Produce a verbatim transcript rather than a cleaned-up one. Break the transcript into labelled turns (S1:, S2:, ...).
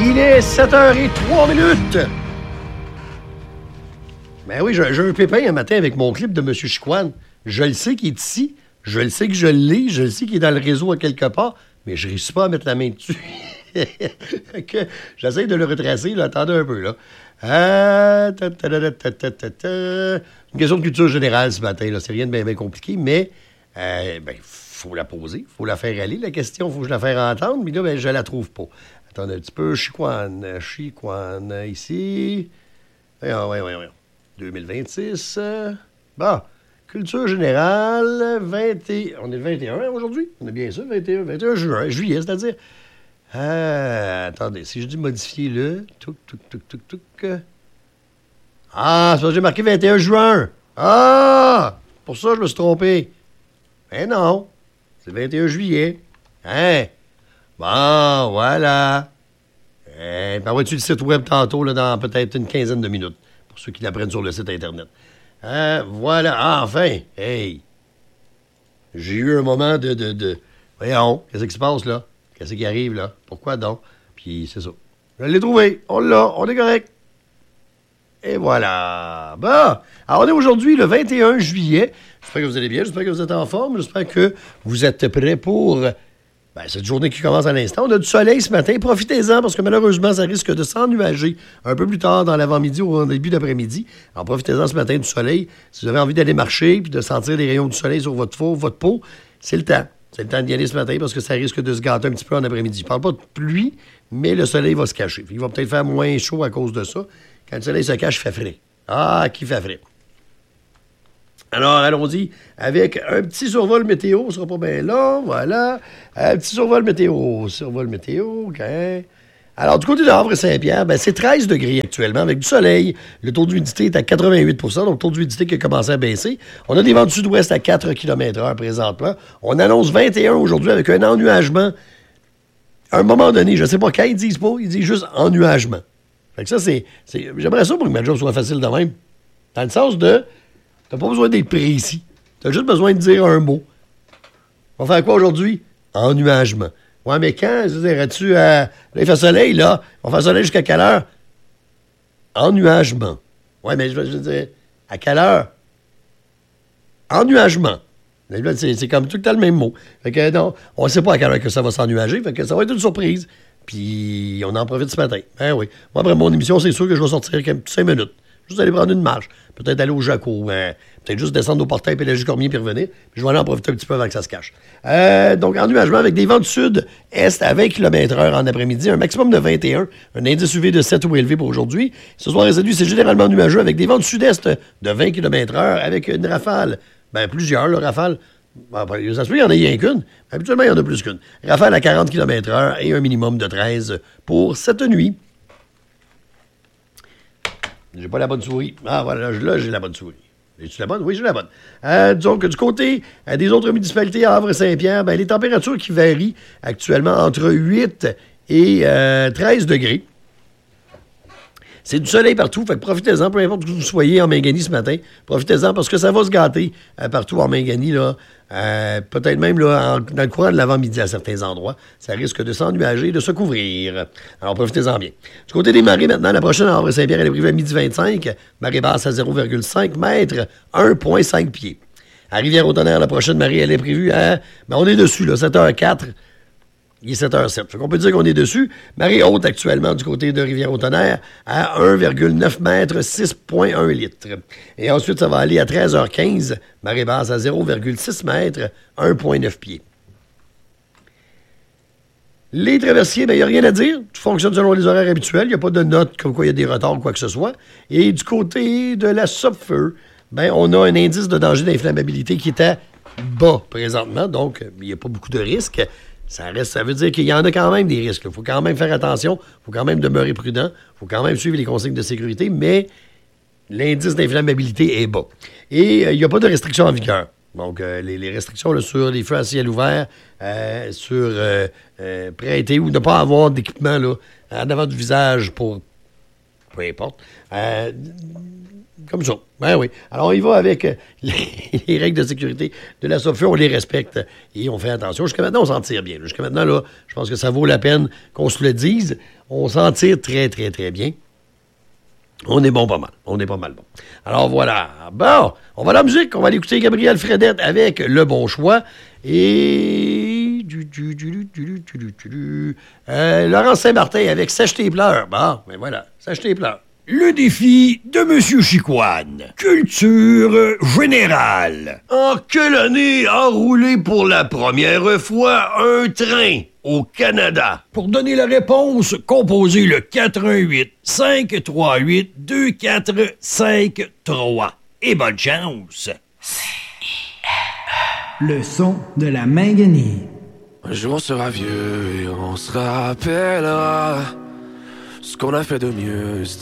S1: Il est sept heures zéro trois minutes. Ben oui, j'ai, j'ai un pépin un matin avec mon clip de M. Chicoine. Je le sais qu'il est ici. Je le sais que je l'ai. Je le sais qu'il est dans le réseau à quelque part. Mais je ne réussis pas à mettre la main dessus. que j'essaie de le retracer. Là. Attendez un peu, là. Ah, ta, ta, ta, ta, ta, ta, ta. Une question de culture générale ce matin. Là. C'est rien de bien, bien compliqué, mais euh, ben, faut la poser. Faut la faire aller. La question, faut que je la fasse entendre. Mais là, ben, je la trouve pas. Attendez un petit peu. Chicoine. Chicoine. Ici. Voyons, voyons, voyons. deux mille vingt-six. Euh... Bon. Culture générale. vingt et... On est le vingt et un aujourd'hui? On est bien sûr, vingt et un, vingt et un juin, juillet, c'est-à-dire. Ah, attendez, si je dis modifier le. Touc, touc, touc, touc, touc. Ah, c'est parce que j'ai marqué vingt et un juin. Ah! Pour ça, je me suis trompé. Ben non. C'est le vingt et un juillet. Hein? Bon, voilà. Eh, m'envoies-tu le site web tantôt, là, dans peut-être une quinzaine de minutes, pour ceux qui l'apprennent sur le site Internet. Hein, voilà, ah, enfin. Hey! J'ai eu un moment de... de, de... Voyons, qu'est-ce qui se passe, là? Qu'est-ce qui arrive, là? Pourquoi donc? Puis c'est ça. Je l'ai trouvé. On l'a. On est correct. Et voilà. Bon. Alors, on est aujourd'hui le vingt et un juillet. J'espère que vous allez bien. J'espère que vous êtes en forme. J'espère que vous êtes prêts pour ben, cette journée qui commence à l'instant. On a du soleil ce matin. Profitez-en parce que malheureusement, ça risque de s'ennuager un peu plus tard dans l'avant-midi ou en début d'après-midi. Alors, profitez-en ce matin du soleil. Si vous avez envie d'aller marcher puis de sentir les rayons du soleil sur votre peau, votre peau, c'est le temps. C'est le temps d'y aller ce matin parce que ça risque de se gâter un petit peu en après-midi. Je ne parle pas de pluie, mais le soleil va se cacher. Il va peut-être faire moins chaud à cause de ça. Quand le soleil se cache, il fait frais. Ah, qui fait frais. Alors, allons-y avec un petit survol météo. Ce sera pas bien long, voilà. Un petit survol météo. Survol météo, OK. Alors, du côté de Havre-Saint-Pierre, ben, c'est treize degrés actuellement avec du soleil. Le taux d'humidité est à quatre-vingt-huit pour cent, donc le taux d'humidité qui a commencé à baisser. On a des vents du sud-ouest à quatre kilomètres heure présentement. On annonce vingt et un aujourd'hui avec un ennuagement. À un moment donné, je ne sais pas quand ils disent pas, ils disent juste ennuagement. Fait que ça, c'est, c'est... J'aimerais ça pour que ma job soit facile de même. Dans le sens de, t'as pas besoin d'être précis. T'as juste besoin de dire un mot. On va faire quoi aujourd'hui? Ennuagement. Ouais, mais quand, je veux dire, tu à... Là, il fait soleil, là. On fait soleil jusqu'à quelle heure? Ennuagement. Ouais, mais je veux dire, à quelle heure? Ennuagement. C'est, c'est comme tout le temps le même mot. Fait que non, on ne sait pas à quelle heure que ça va s'ennuager. Fait que ça va être une surprise. Puis on en profite ce matin. Ben oui. Moi, après mon émission, c'est sûr que je vais sortir cinq minutes. Juste aller prendre une marche. Peut-être aller au Jaco. Ben, peut-être juste descendre au portail Pélagie Cormier puis revenir. Puis je vais aller en profiter un petit peu avant que ça se cache. Euh, donc, ennuagement avec des vents du sud-est à vingt kilomètres heure en après-midi. Un maximum de vingt et un. Un indice U V de sept ou élevé pour aujourd'hui. Ce soir et cette nuit, c'est généralement nuageux avec des vents du sud-est de vingt kilomètres heure avec une rafale. Ben, plusieurs, là, rafale. Ben, ça se peut, il y en a rien qu'une. Habituellement, il y en a plus qu'une. Rafale à quarante kilomètres heure et un minimum de treize pour cette nuit. J'ai pas la bonne souris. Ah, voilà, là, j'ai la bonne souris. J'ai-tu la bonne? Oui, j'ai la bonne. Euh, disons que du côté euh, des autres municipalités à Havre-Saint-Pierre, ben, les températures qui varient actuellement entre huit et euh, treize degrés. C'est du soleil partout, fait que profitez-en, peu importe où vous soyez en Mingani ce matin. Profitez-en parce que ça va se gâter euh, partout en Mingani, là. Euh, peut-être même là, en, dans le courant de l'avant-midi à certains endroits. Ça risque de s'ennuager, de se couvrir. Alors profitez-en bien. Du côté des marées maintenant, la prochaine à Havre-Saint-Pierre, elle est prévue à midi vingt-cinq. Marée basse à zéro virgule cinq mètres, un virgule cinq pieds. À Rivière-au-Tonnerre, la prochaine marée, elle est prévue à... Ben, on est dessus, là, sept heures quatre. Il est sept heures sept. Fait qu'on peut dire qu'on est dessus. Marée haute actuellement du côté de Rivière-au-Tonnerre à un virgule neuf mètres, six virgule un litres. Et ensuite, ça va aller à treize heures quinze. Marée basse à zéro virgule six mètres, un virgule neuf pieds. Les traversiers, bien, il n'y a rien à dire. Tout fonctionne selon les horaires habituels. Il n'y a pas de note comme quoi il y a des retards ou quoi que ce soit. Et du côté de la Sopfeu, bien, on a un indice de danger d'inflammabilité qui est à bas présentement. Donc, il n'y a pas beaucoup de risques. Ça, reste, ça veut dire qu'il y en a quand même des risques. Il faut quand même faire attention. Il faut quand même demeurer prudent. Il faut quand même suivre les consignes de sécurité. Mais l'indice d'inflammabilité est bas. Et euh, il n'y a pas de restrictions en vigueur. Donc, euh, les, les restrictions là, sur les feux à ciel ouvert, euh, sur euh, euh, prêter ou ne pas avoir d'équipement là, en avant du visage pour... Peu importe. Euh, Comme ça. Ben oui. Alors, on y va avec les, les règles de sécurité de la Sopfeu. On les respecte et on fait attention. Jusqu'à maintenant, on s'en tire bien. Jusqu'à maintenant, là, je pense que ça vaut la peine qu'on se le dise. On s'en tire très, très, très bien. On est bon pas mal. On est pas mal bon. Alors voilà. Bon, on va à la musique. On va aller écouter Gabriel Fredette avec Le Bon Choix. Et... Du, du, du, du, du, du, du, euh, Laurent Saint-Martin avec Sèche tes pleurs. Bon, ben voilà. Sèche tes pleurs.
S2: Le défi de Monsieur Chicoine. Culture générale.
S1: En quelle année a roulé pour la première fois un train au Canada?
S2: Pour donner la réponse, composez le quatre un huit, cinq trois huit, deux quatre cinq trois. Et bonne chance.
S3: Le son de la manganise.
S4: Un jour on sera vieux et on se rappellera ce qu'on a fait de mieux.